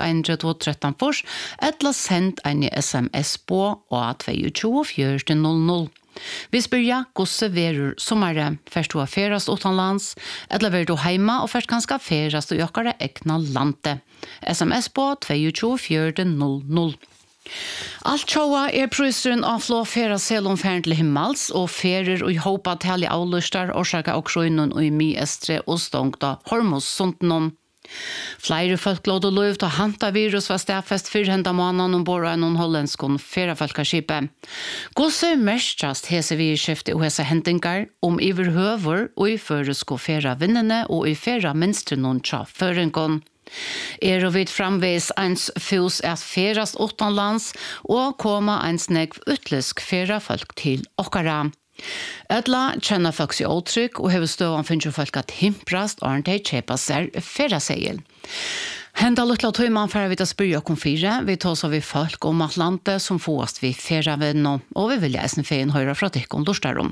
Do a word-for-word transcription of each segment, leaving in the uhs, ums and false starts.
en tre tretton fors, eller send en sms på og to to fire null null. Vi spyrja gosse verur sommare, først du har ferast utanlands, eller verur du heima og først kanskje ferast og jokkare egna lande. Sms på to to fire null null. Alt tjoa er prøyseren av flå fera selom færen til himmels, og ferer og håpa til i avlustar, orsaka også innan og i mi estre og stongta hormos suntenom. Flere folk låd og lov til hantavirus var stedfest fyrhenda måneden ombord av en hollandskon ferafolkaskipet. Gosse mestrast hese virskifte og hese hendingar om iverhøver og i føresko fera vinnene og i fera minstrenon tja føringon. Er og vidt framvis ens fus at ferast utanlands og koma ens negv utlysk fera folk til okkara. Ødla kjenner folk seg åtrykk og hever støvan finner folk at himprast og de kjepa seg fera segel. Henda luttla tøyman færa vi til spyrja kom fire, vi tås av vi folk om at landet som fåast vi fera venno, og vi vil eisen feien høyra fra tikkum lustarum.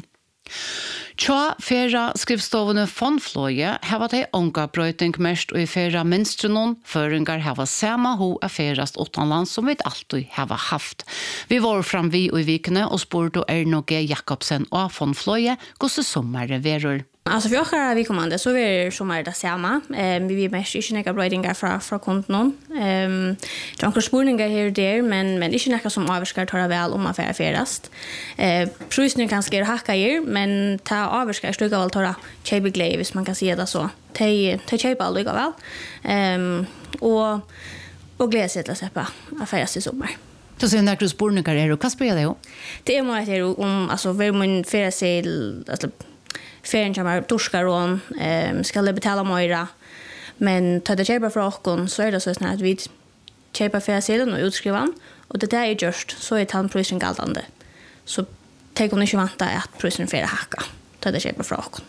Tja fera skrivstovene fondfløye hava de onga brøyting mest og i fera minstrenon, føringar hava sama ho er ferast utanlands som vi alltid hava haft. Vi var fram vi og i vikene og spurte Erno G. Jakobsen og fondfløye gosse sommare verur. Alltså för oss vi kommande så är som är det samma. Ehm vi vill mest inte några brödingar från från konton. Ehm jag har spårningar här där men men inte några som avskar tar väl om affär ferast. Eh prisen kan ska hacka er men ta avskar stugga väl tar cheap glave hvis man kan säga det så. Ta ta cheap aldrig väl. Ehm och och glädje till släppa affärs i sommar. Så sen när du spårningar är och vad spelar det? Det är mer om alltså vem man feras alltså ferien kommer torskaron, eh, skal betala mera. Men tar det köpa för okon så är det så snart att vi köpa för sedan och utskrivan och det där är just så är tandprisen galdande. Så tänk om ni inte väntar att prisen för hacka. Tar det köpa för okon.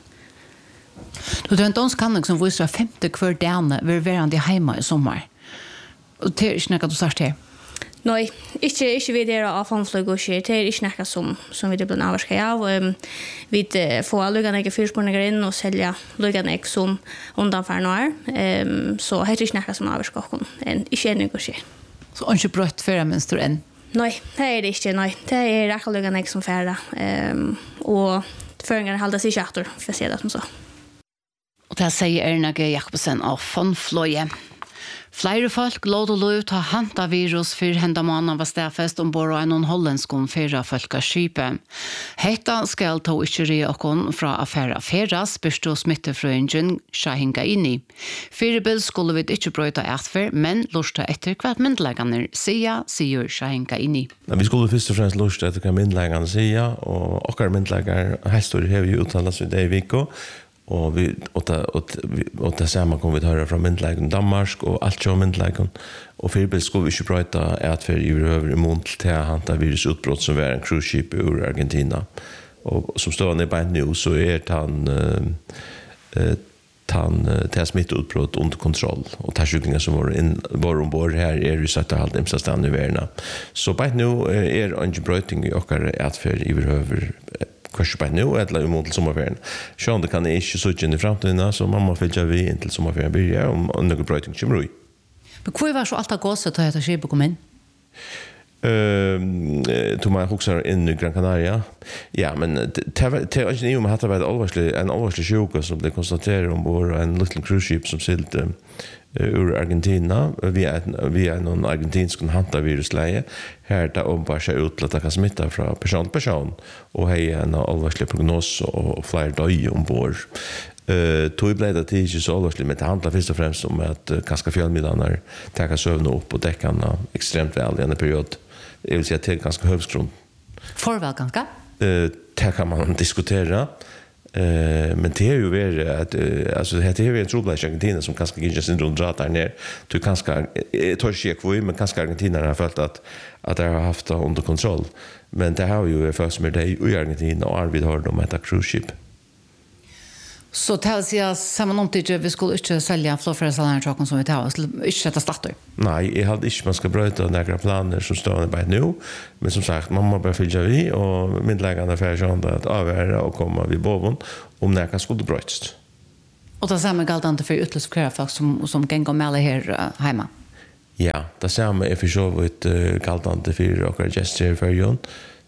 Du har en danskanning som visar femte kvar därne vi verande hemma i sommar. Och det är inte något du sagt här. Nej, inte inte vi där av fondflyg och shit. Det är inte något som som vi det bland annat ska av. Um, vi får alla några fyrspårningar in och sälja lugna som undanför några. Ehm så heter det inte något som avskakon. En inte en och shit. Så inte brött för mönster än. Nej, det är det inte. Nej, det är rätt lugna som färda. Ehm och föringar hålla sig chatter för se det som så. Och det säger Erna G. Jakobsen av fondfløye. Flere folk låt og lov ta hantavirus for henda måneden var stedfest ombord av en hollandskon fyrra folkaskipet. Hetta skal ta ikke re okon fra affæra feras, bestå smittefrøyngen sjahinga inni. Fyrebil skulle vi ikke brøyta etfer, men lusta etter hva myndleggene sier, sier sjahinga inni. Vi skulle først og fremst lusta etter hva myndleggene sier, og okkar myndlegger hestor har vi uttalas vid det i Viko, och vi och det och och det samma kommer vi höra från myndlägen Danmark och allt som myndlägen och förbil ska vi ju prata att för i över i mont till hanta virusutbrott som var en cruise ship ur Argentina och som står ner på nu så är han eh han tar smittoutbrott under kontroll och tar sjuklingar som var in var ombord här är ju så att allt dem så stannar verna så på nu är en bröting i och att för i över kanske på nu eller i mot sommarferien. Sjön det kan inte så in i framtiden så mamma följer vi in till sommarferien börjar om om några bröting kommer ut. Men hur var så allt att gå så att det skip kom in? Ehm to my huxar in Gran Canaria. Ja, men det det är ju om att det var allvarligt en allvarlig sjuka som det konstaterar ombord en liten cruise ship som silte ur Argentina via via någon argentinsk hantavirusläge här där om bara ut att det kan smitta från person till person och hej en allvarlig prognos och fler död ombord. Eh tog blev det till så allvarligt med det handlar först och främst om att ganska fjällmiddagar ta sövna upp och täckarna extremt väl i en period. Jag vill säga till ganska högskron. Förväl ganska? Eh det kan man diskutera. Eh men det är ju ver att alltså det är ju en trubbel i Argentina som kanske inte syndrom drar där ner. Du kanske tar sig kvoi men kanske Argentina har fått att att det har haft under kontroll. Men det har ju först med dig i Argentina och Arvid har de ett cruise ship. Så tals jag samman om till vi skulle inte sälja flåfärsalärtraken som vi tar oss inte sätta starter. Nej, jag hade inte man ska bryta några planer som står på nu, men som sagt mamma bara följa vi och myndläggarna för sånt att avvärja och komma vid boven om när kan skulle brytas. Och det samma galt inte för utländska folk som som kan gå med här hemma. Ja, det samme er for så vidt uh, galtande for dere gjester i førjon.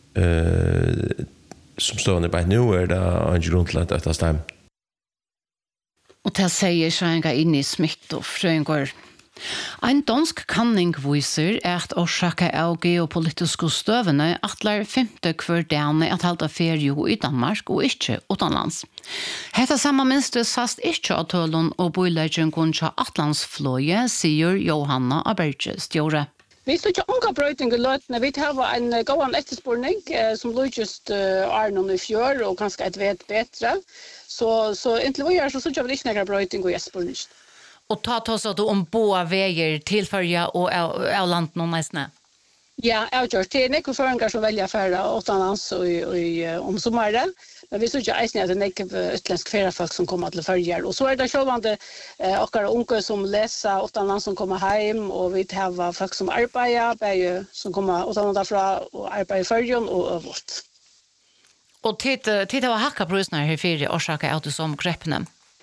Uh, som stående bare nå er det en grunn til at dette stemmer. Og til å si seg inn i smitt og frøyngår. Ein dansk kanning viser at årsaka av geopolitiske støvene atler femte hver dane at halda ferie i Danmark og ikke utenlands. Hetta samme minste sast ikke av tølen og boileggen kun til atlandsfløye, sier Johanna Aberge Stjore. Vi står ikke unga brøyting i løtene. Vi tar en gående etterspurning eh, som lykkest uh, Arnon i fjør og kanskje et vet bedre. Så, så inntil vi gjør så synes jeg vi ikke nægger brøyting og etterspurning. Og ta til oss at du om boa veier tilfølge og av, av land noen nesten? Ja, jeg har gjort det. Det er ikke føringer som velger færre utenlands og, og, om sommeren. Men vi synes ikke eisen at det er ikke utländsk feriefolk som kommer til følger. Og så er det selvvandet eh, akkurat unge som leser utenlands som kommer hjem, og vi har folk som arbeider, begge som kommer utenlands derfra og arbeider i følgen og øvert. Og tid har hakket prøysene her i fire årsaker av det som greppene?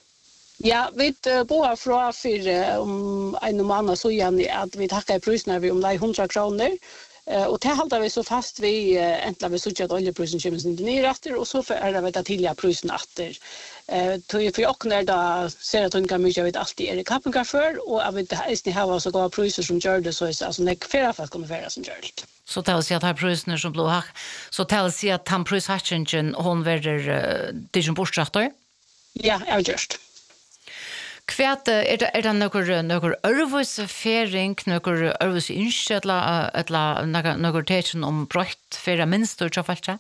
Ja, vi uh, bor fra for om um, en måned så igjen at vi takker prøysene vi om det er hundra kroner. Uh, og det holder vi så fast vi uh, enten vi sørger at oljeprøysen kommer sin nye retter, og så er det vet, tidligere prøysen etter. Uh, for åkner da ser at hun kan mye vet alltid er i kappinger før, og jeg vet at jeg har så gode prøyser som gjør det, så er det altså nek feriefolk kommer færre som gjør det. Så til å si at her prøysene som blå hakk, så til å si at han prøyshattingen, hun verder uh, de som bortstrattor? Ja, jeg har gjort det. Kvært er det er det noe noe ørvus fering, noe ørvus innskje eller eller noe techen om brøtt for minst og så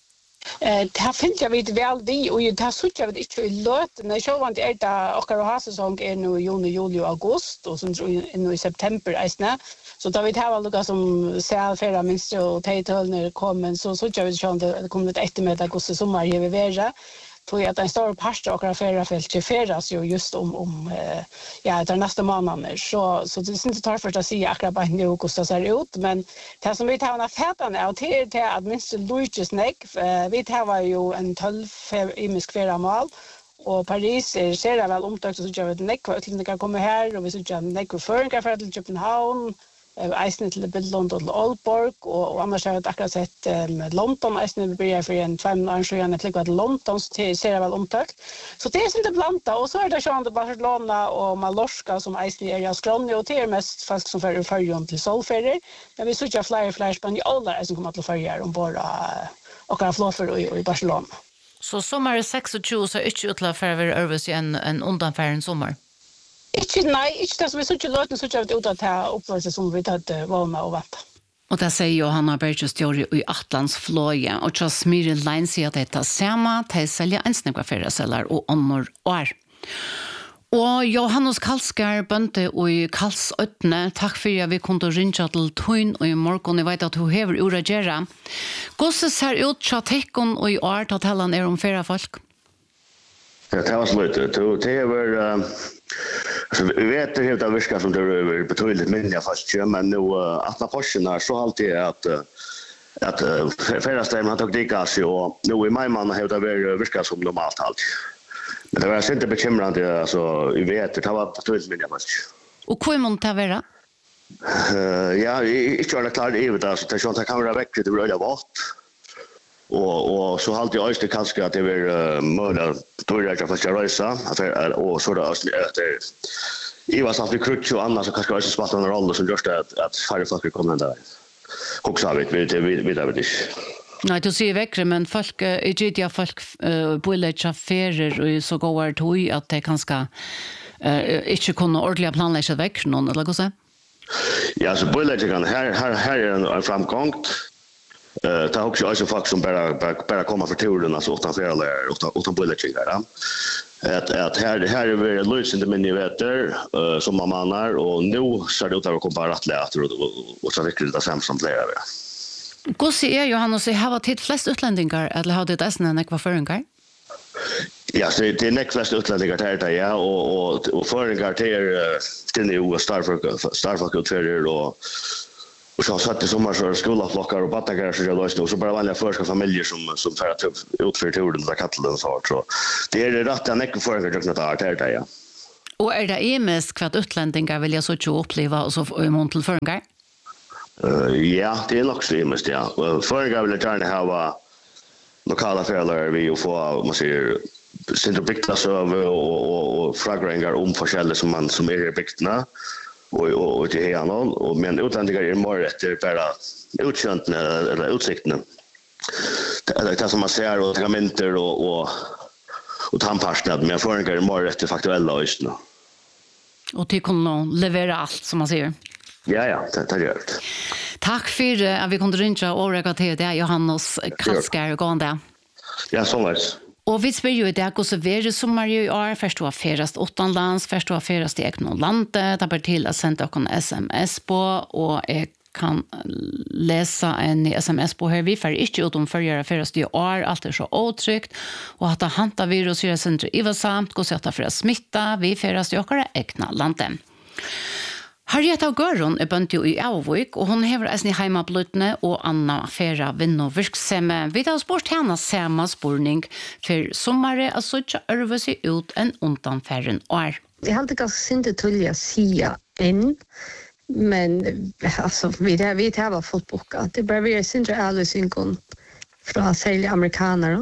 Eh, det finner jeg vidt vel de, og det sutter jeg ikke i løtene. Sjåvand er det akkurat ha-sesong er nå i juni, juli og august, og så er nå i september eisne. Så da vi tar noe som ser færre minst og teitølene kommer, så sutter jeg ikke det kommer et ettermiddag august og sommer i være. Tror jag att en stor part av akkurat feriefält feras ju just om, om eh, ja, det nästa månader. Så, så det är inte tar för att säga akkurat bara nu hur det ser ut. Men det som vi tar av fätarna och det är det att minst lujtesnäck. Vi tar ju en tolv imisk feramal. Och Paris är ser väl omtagt så jag vet näck vad det kan komma här. Och vi så jag näck för för till Köpenhamn. Eisen til Billund og Aalborg, og, og annars har jeg akkurat sett um, London, eisen blir for en tvem år siden, jeg klikker til London, så det ser jeg vel omtøkt. Så det er ikke blandet, og så er det sånn Barcelona og Mallorca som eisen er i Skronje, og det er mest folk som fører førjen til solferier, men vi synes ikke flere flere spanjoler som kommer til førjer om våre akkurat flåfer i, i Barcelona. Så sommar tjueseks så er ikke utlatt for å være øvelse enn en undanfæren sommer? Ikke, nei, ikke det som vi så ikke løtene, så ikke vi ut av det opplevelse som vi tatt vågne og vente. Og det sier Johanna Berge Stjore i Atlantsfløye, og til Smyre Lein sier at det er samme til å selge ensnøkva ferieseller og ånder år. Og Johannes Kalskar bønte i Kalsøttene, takk for at vi kunne ringe til Tøyn og i morgen, jeg vet at hun hever ord å gjøre. Hvordan ser ut til tekken og i år til å telle er om feriefolk? Ja, det var slutt. Det var... Alltså vi vet det helt av viska som det är betydligt mindre fast men nu att när porschen är så alltid att att förra stämman tog det gas och nu i maj man har det varit viska som normalt allt. Men det var inte bekymrande alltså vi vet det var betydligt mindre fast. Och hur många tar vara? Eh ja, inte är det klart det är alltså det kan kan vara väck det blir vart. Och och så halt jag just det kanske att det var uh, möda tror jag att jag ska resa och så där att det i var så att vi krutch och annars så kanske också spela en roll som just att att färre folk kommer där. Hur så vet vi det vi det vet Nej, du ser väckre men folk i G D folk bulletcha färrer och så går det ju att det kanske eh inte kunna ordentligt planlägga väck någon eller vad så. Ja, så bulletcha kan här här här är en framgång. Eh ta också alltså folk som bara bara, bara komma för turen alltså utan eller utan utan bulletching där. Att att här här är det lösande men ni vet där uh, som man manar och nu så det ut att komma rätt lätt och och så viktigt det samma som det är. Hur ser Johannes se har tid flest utlänningar eller har det nästan en ekva föringar? Ja, så det är näck flest utlänningar där ja och och och föringar till till ju Starfuck Starfuck utfärder och och så satt det sommar så skolaflockar och battagar så jag löste och så bara vanliga förska familjer som som för att utföra turen där kattlen så så det är rätt att näcka för att jag knata där där ja. Och är det emest kvart utlänningar vill jag så inte uppleva och så i mån till förringar? Uh, ja, det är nog så emest, ja. Uh, förringar vill jag gärna ha lokala föräldrar vi och få, man säger, sin bygtas över och, och, och fragringar om forskjellet som man som är i bygtna och, och, och till hela och men utlänningar är mer efter bara utkäntna eller utsikterna. Det, det som man ser och tragamenter och, och, och tandparsnad, men förringar är mer efter faktuella östna. Och till kunna leverera allt som man säger. Ja, ja, det, det gör det. Tack för att vi kunde rinja och räcka till det, Johannes Kalskar och gående. Ja, så nice. Och vi spør jo i dag hvordan det er sommer i år. Først du har ferast utenlands, først du har ferast i egen landet. Det er til å sende dere sms på, og jeg kan lese en sms på her. Vi får ikke ut om førjere ferast i år, alt er så åtrykt. Og at det hantar virus i sentret i samt, hvordan det er for å smitte. Vi ferast i dere egen landet. Harrietta Gøron er bønt jo i Avvik, og hun hever eisen i heimablutene og Anna Fera Vinn og Virksomme. Vi har spurt henne samme spurning for sommeret, altså ikke ørve seg ut en undanfæren år. Det er alltid ganske sintet til å si inn, men altså, vi har vi har fått boka. Det er bare vi er sintet alle synkene fra særlig amerikanere,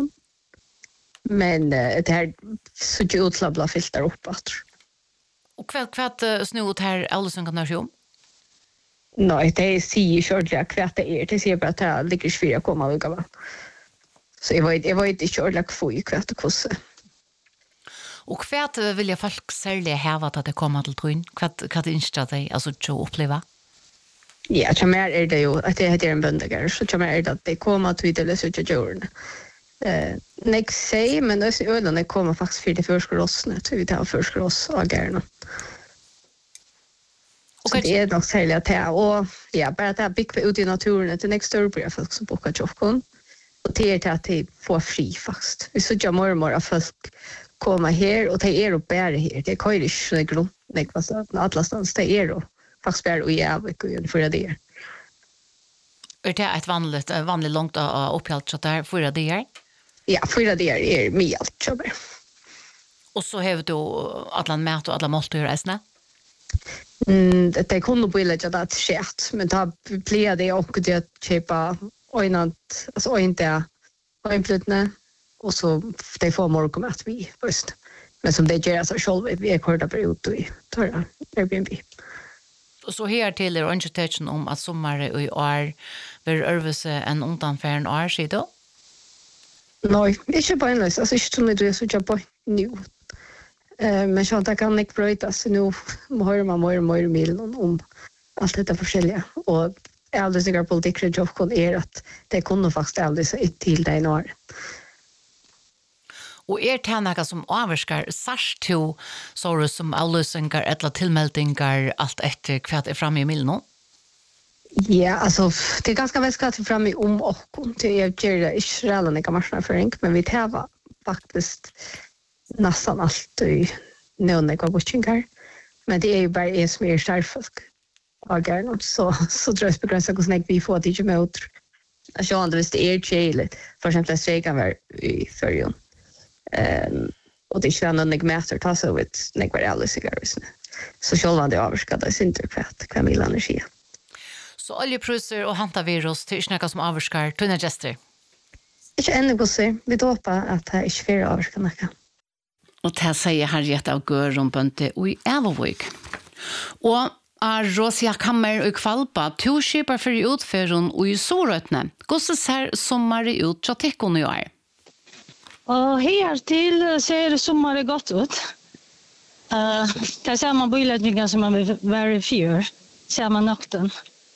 men det er så ikke utlabla filter opp, jeg tror. Och kvärt kvärt snut här alla som kan höra om. Nej, det säger shortly kvärt det är. Det säger bara att det ligger fyra komma lugga va. Så jag vet jag vet inte shortly för ju kvärt och kosse. Och kvärt vill jag folk sälja här vad att det kommer till tryn. Kvärt kvärt insta dig alltså att uppleva. Ja, jag menar är det ju att det heter en böndagar så jag menar att det kommer till det så att jag Eh, next say men det är ölen det kommer faktiskt för det förskrossne så vi tar förskross och gärna. Och det är nog sälja till och ja bara att bygga på ut i naturen till nästa år blir folk som boka jobbkon och det är till att det får fri fast. Vi så jag mer och mer folk komma här och det är och bära här. Det kan ju inte grund nej vad så Atlasstans det är då faktiskt bära och ja vi kan för det. Är det ett vanligt vanligt långt upphållt så där för det är? Ja, fyra det är med allt så där. Och så har du alla mat och alla måltider resna? Mm, det är kunde på lägga det skett, men ta blir det och det köpa öjnat, alltså inte öjnplutne och så det får morgonmat vi först. Men som det gör så själv vi är korta period i tar Airbnb. Och så här till er invitation om att sommar och i år blir övelse en undanfärden år så då. Nej, inte bara en lös. Alltså inte som det är så jag på nu. Eh, men så att kan inte brötas nu hör man mer och mer mil om allt detta forskjelliga och aldrig säker politik och jobb är att det kunde faktiskt aldrig så till dig når. Och är det några som avskar särskilt till så som avlösningar eller tillmeldingar allt efter kvart är framme i milno? Ja, alltså det är ganska väl till fram i om och till jag gör det Israelen i marknadsföring men vi tar faktiskt nästan allt i någon av watchingar men det är ju bara är mer starfolk och gärna så så tror jag begränsar hur snägt vi får det ju med ut. Alltså andra visst är chillet för exempel strejka var i förrjun. Ehm och det är någon mäster ta så vid när var alla cigaretter. Så själva det avskadade inte kvart Camilla energi. Så oljepriser och hantavirus till snacka som avskar tunna gester. Ikke enda gosser. Vi dåper at det ikke flere avskar nakka. Og det sier Harriet av Gøron Bønte og i Evavøyk. Og av Rosia Kammer og Kvalpa, to skipar for utføren og i Sorøtene. Gosse ser sommare ut til tekkene i år. Og her til ser sommare godt ut. Uh, det er samme bøyledninger som man vil være i fjør. Samme nakten.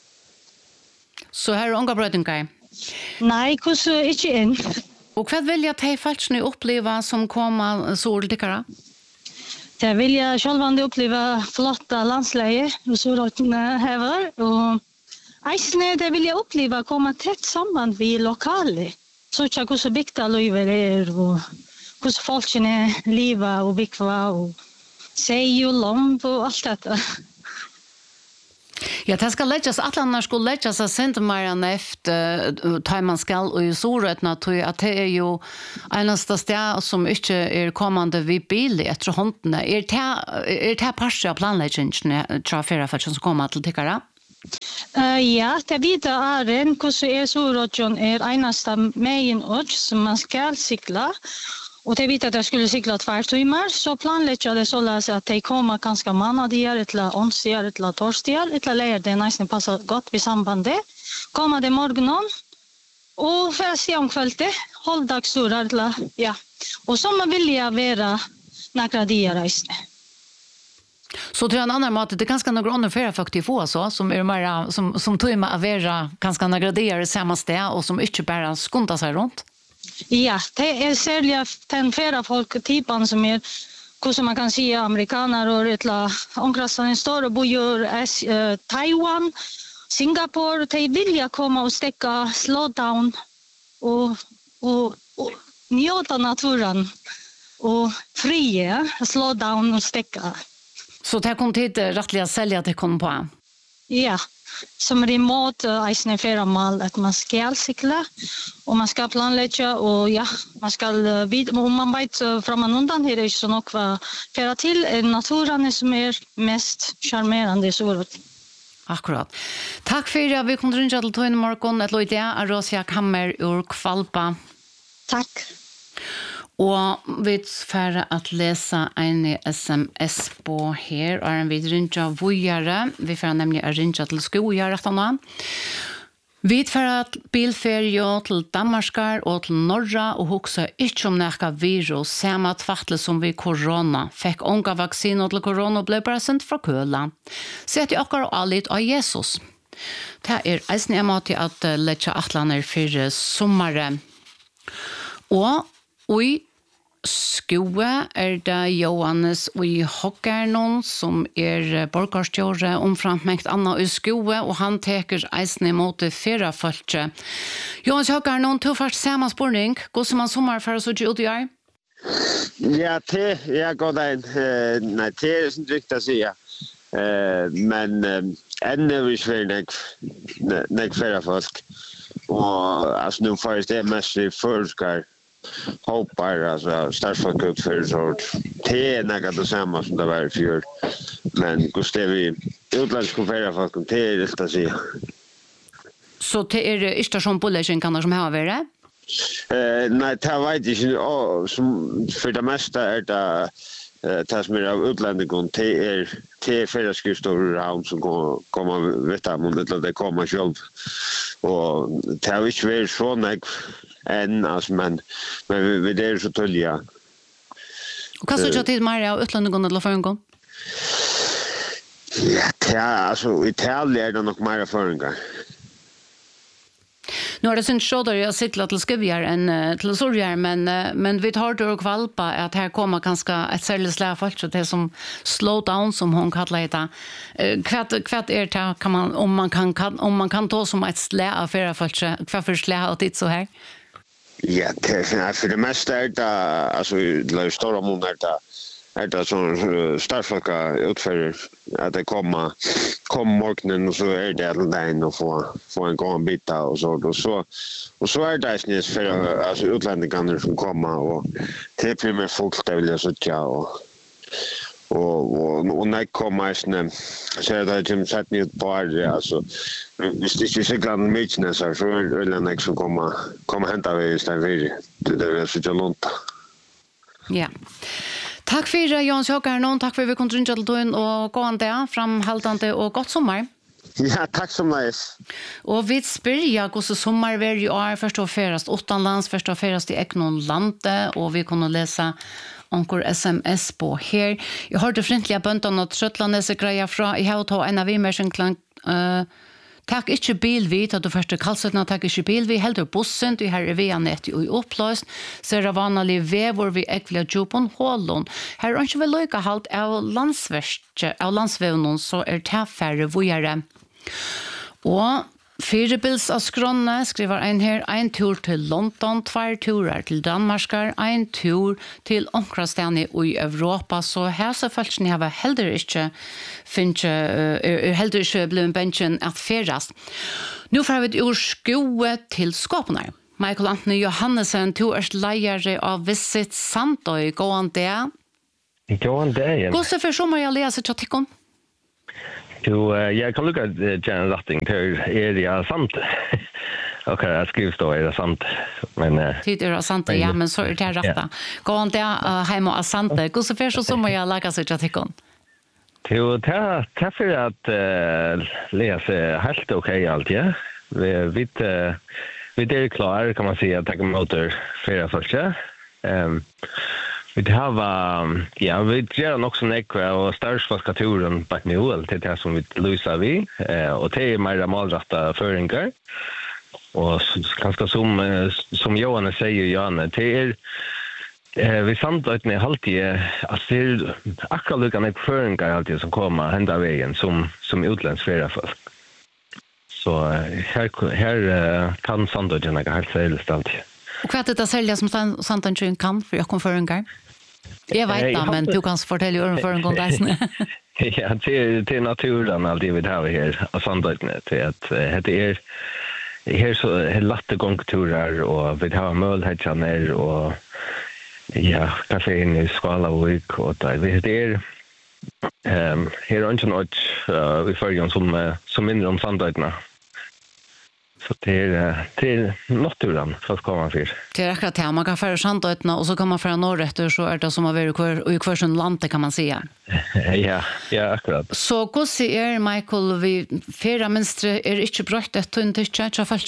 Så her er unga brødninger? Nei, hvordan ikke inn. Og hva vil jeg til falskene oppleve som kommer sol til dere? Det vil jeg selvvandig oppleve flotta landsleie og Sorøtene hever. Og eisene det vil jeg oppleve komme tett samband med lokalet. Så ikke hvordan bygda løyver er, og hvordan folkene lever og bygva, og seg og lomp og alt dette. Ja, det skal läggas, att annars skulle läggas att sent mer efter tar man skall och i sorötna tror jag att det är ju enaste stället som inte är kommande vid bil efter hånden. Är det är det parti av planläggningen tror jag för som kommer till tyckare? Uh, ja, det vidare är en hur är sorötjon är enaste main och som man ska cykla. Och det vet att jag skulle cykla två timmar så planlägger jag det så att det kommer ganska månader till onsdagar till torsdagar till läger det nästan passar gott vid sambandet. Kommer det morgonen och för att se om kvällen hålldagssturar till ja. Och så man vill jag vara några dagar reisne. Så till en annan mat det ganska några andra färre faktiskt få så som är mer som som tog med att vara ganska några dagar samma ställe och som inte bara skunta sig runt. Ja, det är särskilt den flera folktypen som är hur man kan säga amerikaner och etla omkrassan står och bor i Taiwan, Singapore, de vill komma och stäcka slow down och och, och njuta naturen och fria slow down och stäcka. Så det kom till rättliga sälja det kom på. Ja. Som remote eisne flera mal att man ska cykla och man ska planlägga och ja, man ska vid om man vet framan undan här är så nog vad för till naturen som är mest charmerande så. Akkurat. Tack för att vi kunde ringa till Tøyne Morgon ett lite är Rosia Kammer ur Kvalpa. Tack. Og vi får at lese en sms på her, og en vi ringer vujere. Vi får nemlig ringer til skoja rett og nå. Vi får at bilferie til Danmarskar og til Norra, og hoksa ikke om nekka virus, samme tvattle som vi korona. Fikk unga vaksiner til korona og ble bare sendt fra køla. Sett i okkar og allit av Jesus. Det er eisen jeg måtte at letja atlaner for sommaren. Og Oi skoe er det Johannes i Hoggernon som er borgarstjåre omframmengt Anna i skoe, og han teker eisen imot fyra følge. Johannes Hoggernon, du først samme spørning. Gå som man sommer for oss ut i år? Ja, det er godt en. Nei, det er ikke riktig å si. Men enda er vi svært nek fyra folk. Og altså, nå først det mest i forskar hoppar alltså stadsfolk ut för så det är något det samma som det var för men Gustav vi utländska färra folk det är det att säga. Så det är inte som polisen kan som har varit? Eh nej det vet jag inte som för det mesta är det tas med av utländska det är det färra skrivstor round som kommer vet jag om det det kommer själv och det har inte varit så näck än alltså men men vi, vi det är så tydliga. Och vad så jag till Maria utlandet eller förrän? Ja, det är alltså Italien är det nog mer förrän. Nu har det syns så där jag cyklar till Skövjar en till Sorjar men men vi tar då Kvalpa att här kommer ganska ett särskilt släfalt så det som slow down som hon kallar det. Kvat kvat är det kan man om man kan, kan om man kan ta som ett slä av förra fallet kvar för slä och det så här. Ja, det är för det mesta är det alltså det stora månader där är det så starfolka utför att det komma kom morgonen och så är det all dagen och få få en gång bitta och så och så och så är det snäs för alltså utlänningar som kommer och det blir med folk där vill jag så tja och och och och när kommer snä så är det ju satt nytt på alltså visst det är så grann mycket så så är det nästa som kommer kommer hämta vi istället det är så jag lånta. Ja. Tack för det, Jans Håkarnon. Tack för att vi kom till Tøyne och gå an det, framhaltande och gott sommar. Ja, tack så mycket. Och vi spyrja hur så sommar var ju är först och främst utomlands, först och främst i Eknon lande och vi kunde läsa ankor sms på här. Jag hörde fräntliga böntan och tröttlandes grejer från i har ta en av immersion klang eh Takk ikke bil vid, at du første kalsøtene takk ikke bil vid, heldur bussen, du her er via nett i oppløst, så er det vanlig vever vi ekvile djupon hålon. Her er ikke vel løyka halt av landsverste, av landsvevnen, så er det færre vujere. Og Fyrebils av Skronne skriver en her, en tur til London, tvær turer til Danmarskar, en tur til omkrastene i Europa, så her så følelsen jeg har heller ikke finnes, er heller ikke blevet bensjen at ferast. Nå får vi ur skoe til Skåpene. Michael Anthony Johannesen, du er leiere av Visit Sandøy, gåan det? Gåan det, ja. Hvordan for sommer jeg leser til tikkene? Jo, jag kan lukka gärna ratting till er ja sant. Okej, jag skriver då är det sant. Men tid är det sant, ja, men så är det rätta. Gå on där hemma och sant. Hur så för så som jag lägger sig till tikon. Jo, ta ta för att läsa helt okej allt, ja. Vi vi vi är klar kan man säga att ta motor för första. Ehm Vi har ja, vi gör också nekva och starsfaskaturen på nu till det som vi löser vi och det är mer målrätta föringar. Och ganska som som Johan säger Janne, det är eh vi samtidigt med alltid att det är akkurat lika med föringar alltid som kommer hända vägen som som utlandsfärra folk. Så här här kan samtidigt jag helt säkert alltid. Och vad är det sälja som Santanchen kan för jag kommer för en gång? Jag vet inte, men du kan fortälja hur för en gång där. Ja, till till naturen alltid vi har här och Santanchen till att det är här så är latte gångturer och vi har möjligheter och ja, kanske in i Skalavik och där vi det är ehm här är inte något vi följer som som mindre om Santanchen. Så det är till naturen för att komma för. Det är akkurat det. Man kan föra Sandötna och så kan man föra norrut så är det som att vara kvar, i kvarsen landet kan man säga. Ja, ja, akkurat. Så hur ser Michael vi färra mönster är inte brött ett tunt inte så falskt?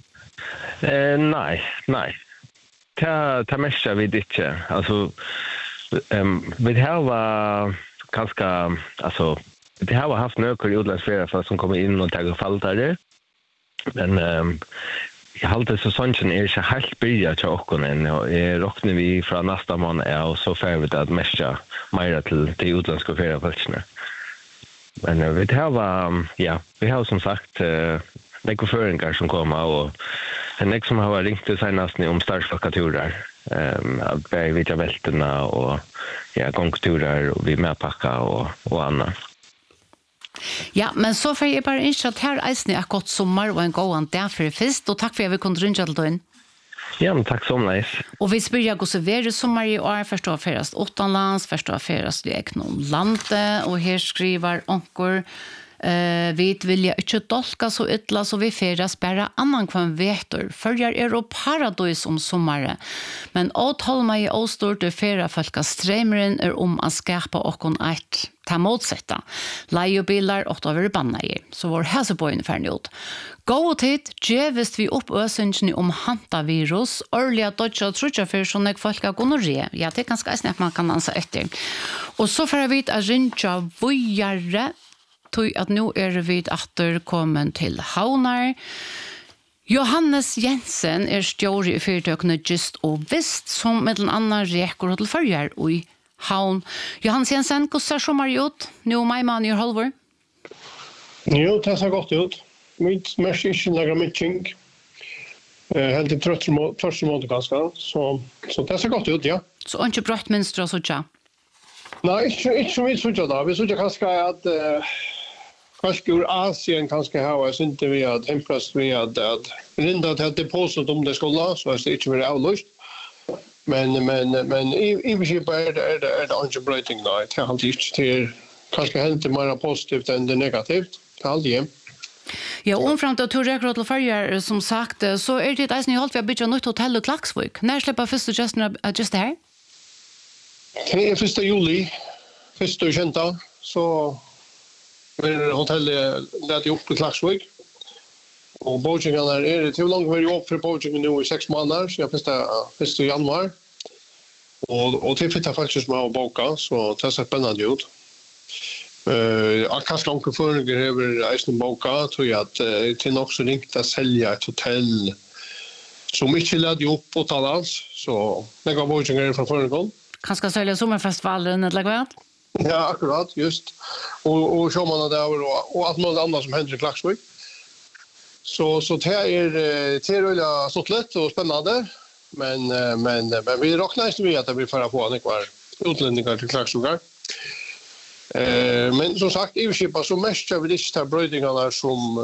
Eh nej, nej. Ta ta mesha vi inte. Alltså ehm vi har ganska alltså det har haft några utlandsfärder för som kommer in och tar faltare. Men um, jag håller så sånchen är så helt börja till åkonen och är rocknar vi från nästa månad är och så får vi att mesha mer till till utländska ferieplatserna. Men uh, vi har um, ja, vi har som sagt uh, några föringar som kommer och en ex som har ringt till senast om startfakturer. Ehm um, vi vet jag välterna och ja, gångturer och vi medpacka och och annat. Ja, men så får jag bara önska att här är ett gott sommar och en god dag för fest. Och tack för att vi kunde ringa till dig. Ja, men tack så mycket. Och vi börjar gå så vidare sommar i år. Först och främst utomlands, först och främst i landet. Och här skriver Onkor. Uh, vi vill ju inte dolka så ytla så vi färdas bara annan kvann vetor. Följar er och paradis om sommaren. Men åt hållma i åstort och färra folka strämren är om att skapa och ett ta motsätta. Lejobilar och över banna i. Så vår hälsoboj ungefär nu. Gå tid, djevist vi upp ösingen om hantavirus. Örliga dodja och trutja för sådana folka gonorré. Ja, det är ganska snabbt man kan ansa efter. Och så får vi att rinja vujare tog att nu är vi återkommen till Havnar. Johannes Jensen är stjåre i fyrtökene Just och Visst som med en annan räkor till förjar i Havn. Johannes Jensen, hur ser sommar ut? Nu är man i halvår. Jo, det ser gott ut. Mitt mest inte några mycket. Helt i trött måte ganska. Så, så det ser gott ut, ja. Så inte brott mönster och så tja? Nej, inte, inte som vi såg då. Vi såg kanske att uh, kanske ur Asien kanske har jag inte vi att hemplast vi att rinda till deposit om det skulle så är det inte mer avlöst. Men men men i i princip är det är det är det inte breaking night. Jag har inte till kanske hänt mer positivt än det negativt. Det är det. Ja, om fram till tur räcker till förjar som sagt så är det alltså ni hållt vi har byggt nytt hotell och Klaxvik. När släpper första just just det här? Det är första juli. Första jänta så är hotellet där upp i Klaxvik. Och boardingen är är det till långt var ju upp för boardingen nu i sex månader så jag första första januari. Och och till fitta faktiskt med att boka så det ser spännande ut. Eh uh, kanske långt för det över isen boka tror jag att uh, till också ringt att sälja ett hotell som inte lade upp på talans så det går boardingen från förra kanske sälja sommarfestivalen eller vad? Ja, akkurat, just. Och och så man där och och allt möjligt annat som händer i Klaxvik. Så så det är det är rulla så lätt och spännande. Men men men vi räknar inte med att det blir förra på en kvar utlänningar till Klaxsugar. Eh men som sagt, EU-skipa så mest av de här brödingarna som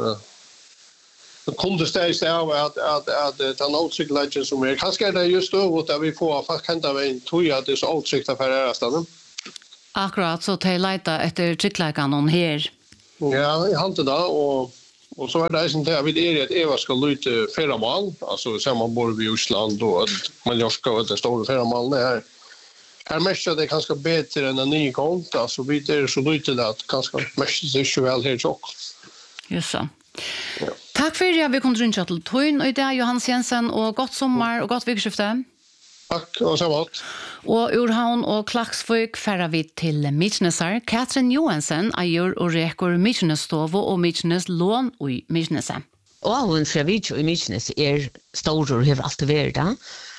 uh, kunde stäjas av att att att den outsiktlägen som är kanske är det just då att vi får fast kan det en tror att det är så outsikta för det resten. Akkurat så till leta efter tryckläkan hon här. Ja, jag hade det och och så är det som det vi är att Eva ska lyta ferramal, alltså ser man bor vid Island och Mallorca och det stora ferramal här. Här mest är det kanske bättre än en ny kont, alltså vi är så lyta att kanske mest är ju väl här också. Just så. Ja. Tack för att vi kom runt till Toyn och idag Johannes Jensen och gott sommar och gott veckoskifte. Tack och så gott. Og Urhavn og Klaksvik færer vi til Mykonesar. Katrin Johansen eier og reker Mykones-stovo og Mykones lån i Mykoneset. Og hun fra Vidjo i Mykones er stor og har alltid vært det.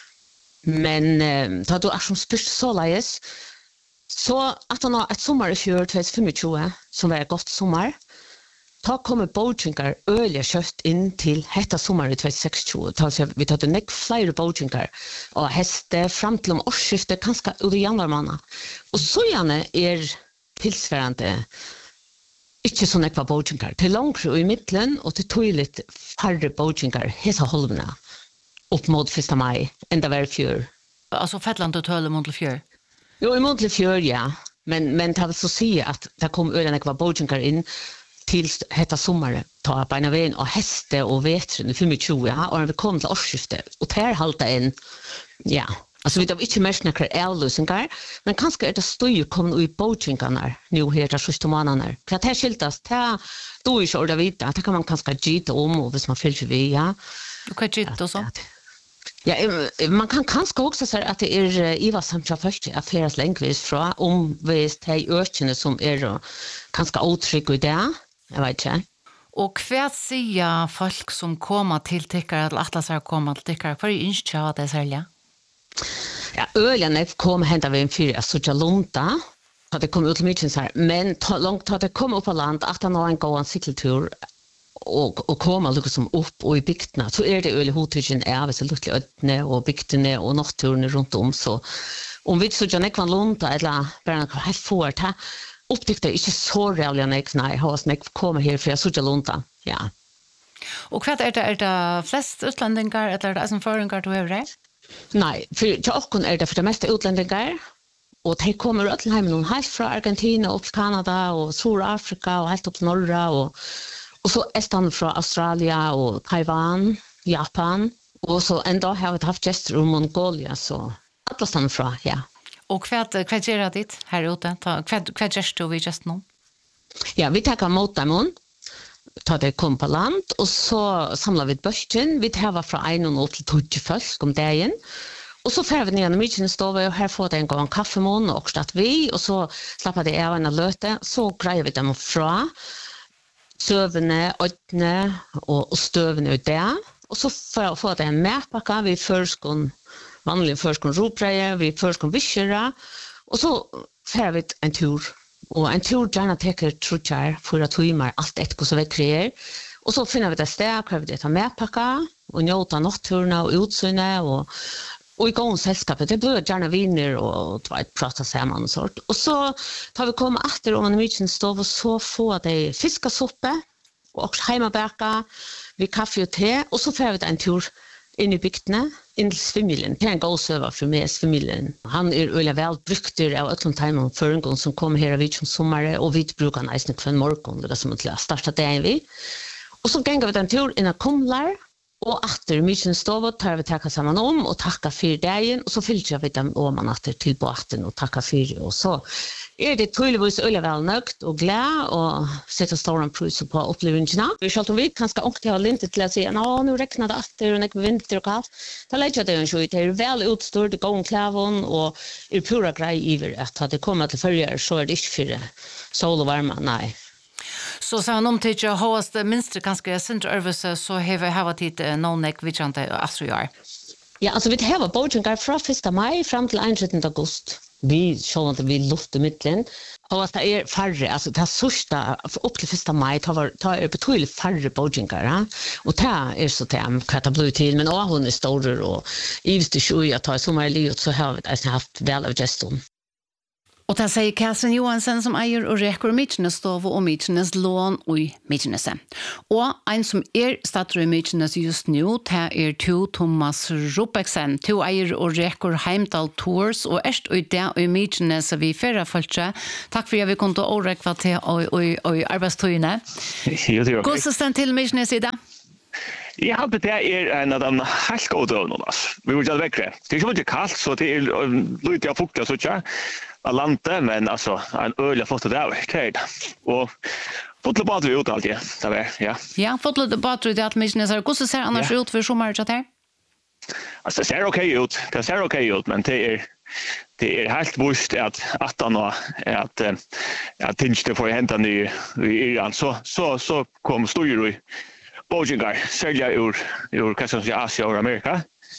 Men da du er som spørst så leies, så at han har et sommer i fjør tjueogtjue tjuefem, som var et godt sommer, da kommer båtjingar øyelig kjøtt inn til hetta sommer i tjueseks tjue. Vi tatt nek flere båtjingar og heste fram til om årsskiftet, kanskje ut i januarmanna. Og så gjerne er tilsvarende ikke så nekva båtjingar. Til langre i midtlen og til tøyligt færre båtjingar hesa holvene opp mot første mai, enda hver fjør. Altså Fettland og Tøle mot fjør? Jo, i mot fjør, ja. Men, men det vil så si at det kom øyelig nekva båtjingar inn till hetta sommar ta på en vägen och häste och vetren i tjugofem ja och vi kom till årsskiftet och där halta en ja alltså vi har inte mest några ällusingar men kanske är det stöj kom i båtjingarna nu här där sista månaderna för att det skiltas ta då är så där vita att kan man kanske gita om och hvis man fyller vi ja och kan gita så ja man kan kanske också säga att det är Iva Samtra först affärs längvis från om vis till ökene som är kanske otrygg i det jag vet inte. Och vad säger folk som kommer till tycker att alla ska komma till tycker för inte att det sälja? Ja, ölen kom hända vi en fyra så jag lunta. Så det kom ut mycket så här men ta långt att det kom upp på land att han har en gå en cykeltur och och komma liksom upp och i bygderna så är det öl hotigen är så lite ödne och bygderna och naturen runt om så om vi så jag kan lunta eller bara helt fort här upptäckte inte så rävliga nek nej har snack komma här för så jag lunta ja och vad är det är det flest utlänningar eller är det som föringar du har rätt nej för jag kan är det för det mesta utlänningar och de kommer ut hem någon helt från Argentina och Kanada och Sydafrika och helt upp till norra och och så är från Australien och Taiwan Japan och så ändå har vi haft gäster från Mongolia så alla stan från ja. Och vad vad gör det här ute? Vad vad gör du vi just nu? Ja, vi tar emot dem ta det kom på land och så samlar vi börsen. Vi tar från en och till tjugo folk om dagen. Och så får vi ner i Mykones stove och här får det en gång kaffemån och start vi och så slappar det av en löte så grejer vi dem från sövne, ödne och, och stövne ut där. Och så får, får det en mätpacka vi förskon vanligen förskon ropreje, vi förskon vischera och så får vi en tur. Och en tur gärna teker trutjar för att timmar allt ett går så vi kreer. Och så finner vi det steg, kräver vi det ta mätpacka och njóta natturna och utsynet och och i gång sällskapet det blir gärna viner och tvåt prata samman och sånt. Och så tar vi komma efter om en Mykones stov och så får det fiskasuppe och hemmabaka vi kaffe och te och så får vi en tur in i bygdene, in till familjen. Det är en god söva för mig familjen. Han är öliga väl brukter av ötlund timon för en gång som kom här vid som sommare och vi brukar nästan kvar morgon det som att starta det vi. Och så gänga vi den tur in i Kumlar och efter Mykones stov tar vi tacka samman om och tacka för dagen och så fyller vi dem om man efter till båten och tacka för och så är det tydligvis öliga väl nökt och glad och sätta stora pris på upplevelserna. Vi ska om vi kanske åkte ha lite till att säga ja nu räknar det efter och när vinter och kallt. Då lägger det en så det är väl utstört gång klavon och är pura grej över att det kommer till förr så är det inte för sol och värme nej. Så så om det jag har det minst kanske center över så har vi haft lite nånek vi inte astro Ja, alltså vi har båtjingar från första maj fram till tjugosjunde augusti. Vi såg att vi lufte mittlen. Fast det är färre, alltså det här första, upp till första maj, tar var tar är betydligt färre bojingar, ja? Och det är så det är katablu till, men ja, hon är stor och ivst i sju, jag tar sommarlivet så har vi haft väl av gestum. Og det sier Kassen Johansen som eier og reker Mykines stov og Mykines lån i Mykines. Og en som er stater i Mykines just nå, det er to Thomas Rupeksen, to eier og reker Heimdal Tours, og erst og det i Mykines vi fører følge. Takk for at vi kom til å rekva til i arbeidstøyene. Hvordan stand til Mykines i dag? Jeg har det er en av de helt gode døvnene. Vi vil ikke ha det vekkere. Det er ikke kaldt, så det er lite av fuktig, så ikke av landet, men altså en øyelig flott det er det. Og fotle bater vi ut alltid, det er ja. Ja, fotle bater vi ut Mykines. Hvordan ser annars ut for sommeret her? Altså, det ser ok ut, det ser ok ut, men det er det är helt bort att att han har att att tänkte för hämta ny i Iran så så så kom stor i Bojingar, sälja ur ur kanske Asien och Amerika.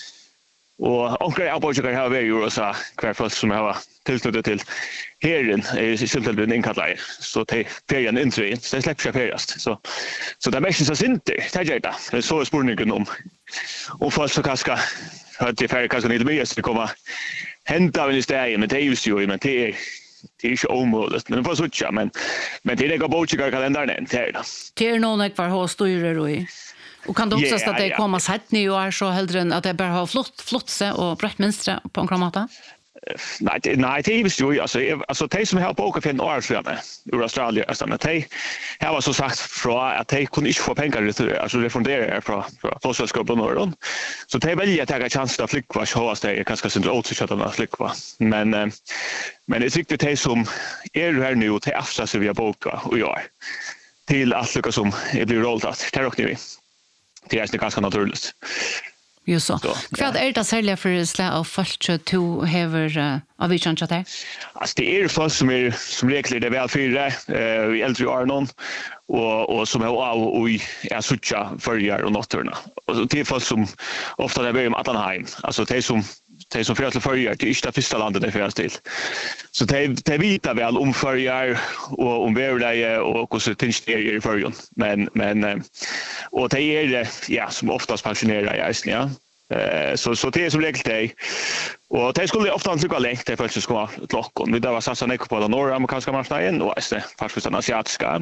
Och onkel av Bojingar har varit i U S A kvar folk som har tillslutet till herren är simpelt en inkallare så det ferien intry så det släpper sig feriast så så det mest så sint det är det det så är spårningen om och folk så kanske har det färre kanske inte mer så komma hämta in i stället men det är ju men det är det är inte omöjligt men det får så men men det är det Bojingar kalendern det är det det är någon kvar har styrer och och kan det också yeah, att det yeah. kommer sett nu år så hellre än att det bara har flott flott sig och brett mönster på en kramata. Nej, det, nej, det är ju alltså alltså de som har bokat för en år för mig ur Australien alltså när de har så sagt från att de kunde inte få pengar det alltså det från där från från Forskarskolan och så de väljer att ta chansen att flyga så har det kanske synd åt att flyga men men det är riktigt det som är här nu till afsa så vi har bokat och gör till att lyckas som det blir rollat det rockar vi det är ganska naturligt. Just så. Vad är det särskilt för slag av folk to hever av vi chansat där? Alltså det är folk som är som regel det väl fyra i äldre år någon och och som har av och är sucha förjar och notterna. Och det är folk som ofta det börjar med Atlanheim. Alltså det som det som för att förjar till inte första landet det först till. Så det det vita väl om förjar och om värde och hur så tänks det i förjon. Men men och det är det ja som oftast pensionerar jag ja. Eh så så det är som regel det. Och det skulle ofta inte gå längt det först ska klockon. Vi där var satsa ner på den nordamerikanska marknaden och det faktiskt den asiatiska.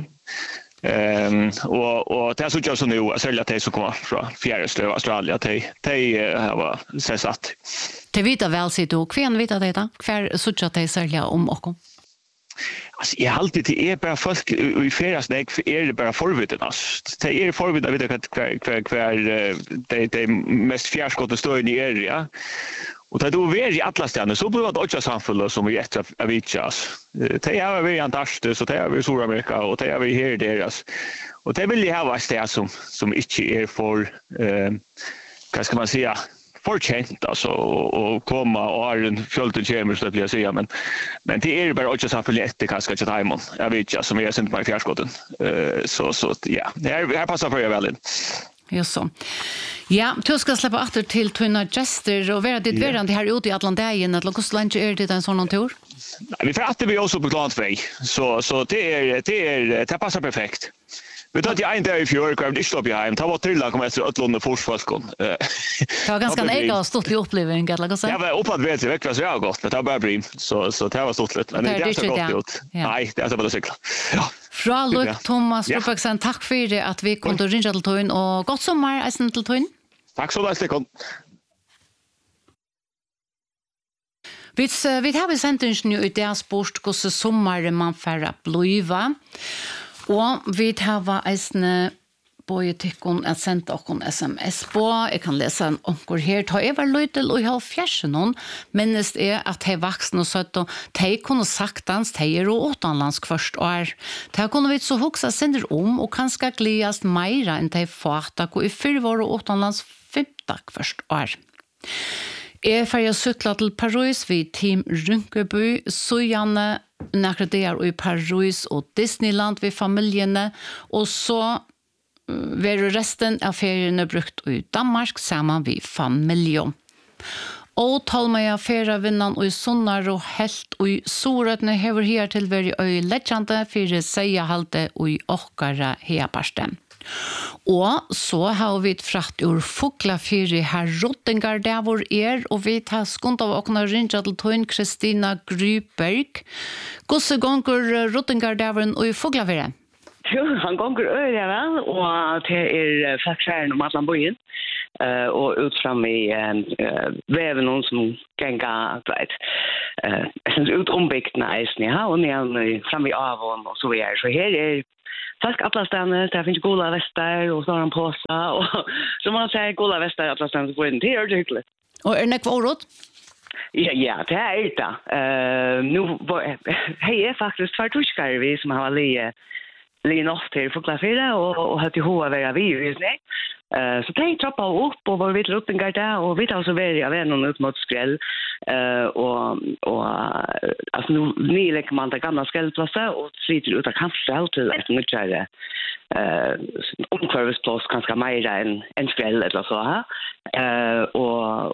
Ehm och och det är så just så nu att sälja det som kommer från fjärde Australien till till har så satt. Det vita väl sig då kven vita detta. Kvar så att det sälja om och Alltså jag alltid det är bara folk i färdas näck är det bara förvittnas. Det är förvittna vet jag kvar kvar kvar det det mest fjärskott står i area. Och det då är i Atlasstjärnan så blir det också samfället som vi efter Avicas. Det är vi i Antarktis så det är vi i Sydamerika och det är vi här deras. Och det vill ju ha varit det som som inte är för eh vad ska man säga förtjänt alltså och komma och har en fjölten kemer så det blir jag säga men men det är bara också samfället det kanske inte timon. Jag vet ju som är sent på fjärskotten. Eh så så ja. Det här, här passar för jag väl in. Just så. Ja, du ska släppa åter till Tunna Gester och vara ditt yeah. verande här ute i Atlanten att hur länge är det en sån tur? Vi får att vi också på Gladväg. Så så det är det är det passar perfekt. Vi tar till en dag i fjör kan inte stoppa hem. Ta bort trilla kommer efter Ötlande forsfolkon. Det var ganska ega och stort i upplevelse kan jag säga. Ja, var uppåt vet jag veckor så jag gått, men det var bara brim. Så så det var stort lätt. Men det är så gott ut. Nej, det är så bara cykla. Ja. Fra Luke Thomas Rupeksen, tack för det att vi kunde ringa till Tøyen och gott sommar eisen till Tøyen. Tack så mycket kom. Vi vi har sendt ingen ut det sport hur sommar man får blöva. Og vi har eisne bojetikon at senda okkon S M S på. Jeg kan lese en onker her. Ta jeg var løytel og i halvfjersen minnes er at de vaksne og søtt og de kunne saktans de er og utenlandsk først år. De kunne vi så hoksa sender om og kanskje gliast meira enn de fatak og i fyrre år og utenlandsk femtak først år. Jeg får sykla til Paris vid Team Rynkeby, Sujane, nakre der i Paris og Disneyland vid familjene, og så var resten av feriene brukt i Danmark sammen vid familjen. Og talmeja fera vinnan og sunnar og helt og sorøtne hever her til veri øy lettjande fyrir seia halte og okkara heaparste. Og så har vi fratt ur fukla fyrir her Rottingar der hvor er, og vi tar skund av okna rinja til tøyn Kristina Gryberg. Gosse gonger Rottingar der hvor og fukla fyrir? Jo, han gonger øyre vel, og det er faktisk her om Atlanbojen, uh, og ut fram i uh, veven noen som genga, vet, uh, jeg synes ut ombygtene eisen, ja, og ned fram i avån og så videre. Så her er faktisk Atlastene, det finnes goda vester, og så har han på seg, og så man sier goda vester Atlastene på den, det er det hyggelig. Og er det nekva året? Ja, ja, det er det. Uh, nu, hei er faktisk tvær tuskere vi som har livet ligger nok til Fuglafire og, og hatt i hoa være vi, just det. Uh, så de trappa opp og var vidt Rottingar der, og vi tar også være av en ut mot skrell. Uh, og, og altså, nå nylekker man det gamle skrellplasset og sliter ut av kanskje til et nødkjære uh, omkvarvesplass ganske mer enn en skrell eller så. Uh, og,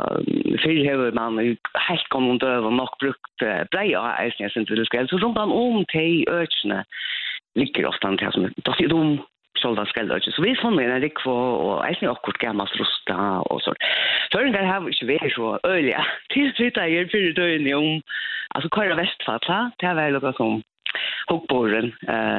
og før har man helt kommet døv og nok brukt uh, breie av eisen jeg synes til skrell. Så rundt han om til økene ligger ofta en som det är dom sålda skällor så vi får med en rik och är inte akkurat gammalt rusta och så. För den här har vi inte varit så öliga. Till slut är det för döden om alltså Kara Västfalla det är väl något som Hookborren.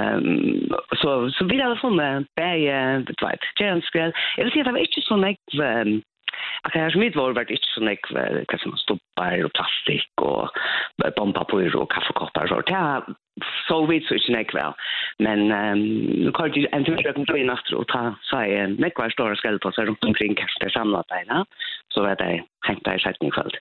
Ehm så så vi har fått med bäge vet Jenskrell. Jag vill säga att det var inte så mycket Jag kan ha mitt var vart inte så mycket vad som stoppar och plastik och bombapapper och kaffekoppar så det så vet så inte näck väl men ehm nu kan ju en tur att gå in efter och ta sig mycket var stora skall på så runt omkring kanske samlat där så vet jag hängt där sätt ni kväll.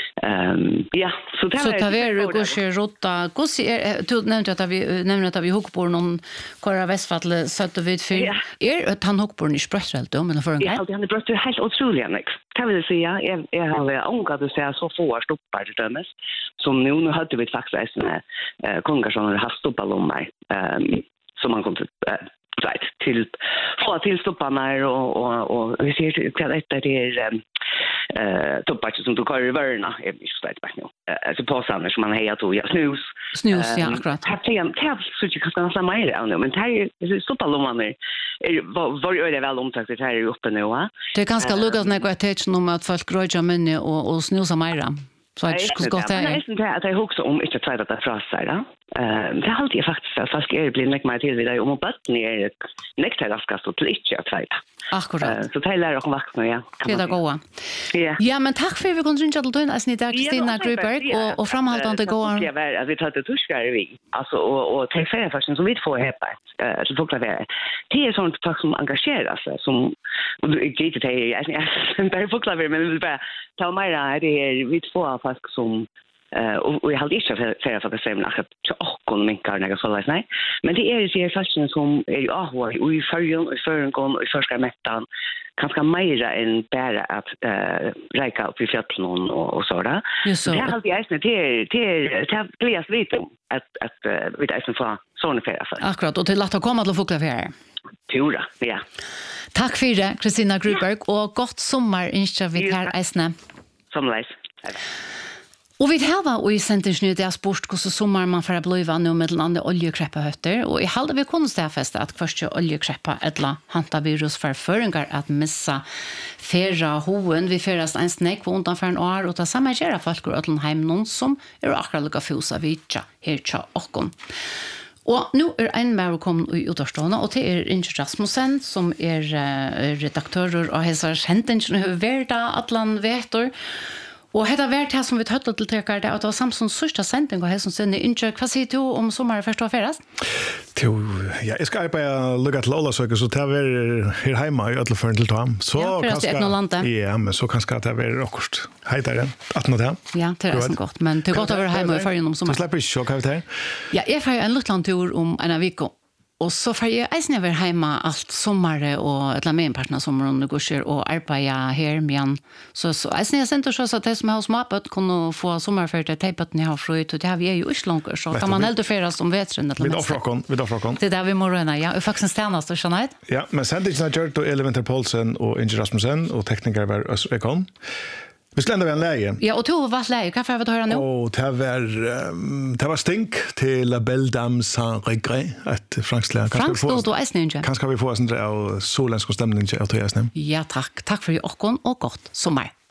Ehm ja så det så tar vi går sig rotta går du nämnde att vi nämnde att vi hookbor någon Kara Västfall sätter vi för är att han hookbor i sprättrelt då men för en gång. Ja, han är bra till helt otroligt Nick. Kan vi säga jag jag har ångat att säga så få stoppar det dömes som nu nu hade vi faktiskt en eh kongar som har haft stoppar om mig ehm som man kom till right till få till stopparna och och och vi ser att det är eh toppar som du kör i värna är inte så vet jag alltså på samma som man hejar då ja snus snus ja akkurat har jag tab så jag kan säga mer än men det är stoppalommarna är var är det väl omtagt det här är uppe nu va det är ganska lugat när jag tänkte om att folk gröja minne och och snusa mer så jag skulle gå där. Det är inte att jag också om inte tvätta det från sig då. Eh det har alltid faktiskt att fast är blir mycket mer till vid om att ni nektar raskast så till inte att tvätta. Akkurat. Så det lär och vakna ja. Det är goda. Ja. Ja, men tack för att vi kunde ringa till dig Asni där Kristina Gryberg och och framhållande går. Ja, väl att vi tar det tuskar vi. Alltså och och till för faktiskt som vi får här eh så får det det är sånt folk som engagerar sig som och det gick det jag bara får klara men det bara ta mig det är vi får folk som eh och jag hade inte för för att säga att jag kon minkar några så där nej men det är ju faktiskt som är ju ah och i förrjun och förrjun kom och förska mättan kanske mer än bara att eh räka upp i fjällen och och så där det har alltid är det det det blir så lite att att vi där som får såna färger för akkurat och till att komma till Fuglafjärden Tura ja tack för det Kristina Gryberg och gott sommar inskriv vi här Asne sommarleis Og vi har og i sentensny det er spurt hvordan sommer man får bliva nå med andre oljekrepphøtter, og jeg halde vi kunne stedfeste at første oljekreppa etla hantavirus for føringar at missa færa hoen, vi færast en snekk på undanfor en år, og ta samme gjerra folk og Øtlenheim noen som er akkurat lukka fusa vidtja her tja okkon. Og nå er en med å komme i utavstående, og det er Inge Rasmussen, som er uh, redaktører og hesar sentensny verda atlan vetor, og hetta vært her som vi tøtla til tekar det, at det var Samsons sørsta sending og her som sinne Inge, hva sier du om sommar først og ferast? Jo, ja, jeg skal bare lukka til Ålasøk, så det er her heima i Øtleføren til Tam. Så ja, ferast i Etnolandet. Ja, men så kanskje det er akkurat heitare, at nå det. Ja, det er nesten godt, men det er godt å være heima i førjen om sommar. Du slipper ikke så, hva er det her? Ja, jeg får en luttlandtur om en av viko. Og så får jeg eisen jeg være hjemme alt sommare og et eller annet med en sommaren og gusjer og arbeide her med han. Så, så eisen jeg sendte så at de som har småbøtt kunne få sommerferie til teipøtten jeg har frøyt, og det har vi jo ikke langt, så kan man heller føre som vetren. Vi da frakken, vi da frakken. Det er der vi må røyne, ja. Og faktisk en stenast, du skjønner det? Ja, men sendte ikke gjort og Eleventer Poulsen og Inge Rasmussen og tekniker var Øsrekon. Vi ska ändå en läge. Ja, och du har varit läge. Vad får vi höra nu? Och det var, um, det var stink till La Belle Dame sans regret. Ett franskt läge. Fransk då då är snöjning. Kanske vi får en sån där solensk stämning av Tojas. Ja, tack. Tack för i åkken och gott sommar.